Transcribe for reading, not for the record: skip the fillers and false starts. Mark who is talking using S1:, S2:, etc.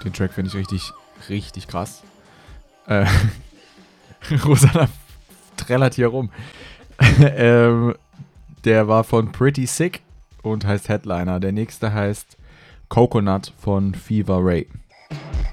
S1: Den Track finde ich richtig, richtig krass. Rosanna trällert hier rum. Der war von Pretty Sick und heißt Headliner. Der nächste heißt Coconut von Fever Ray.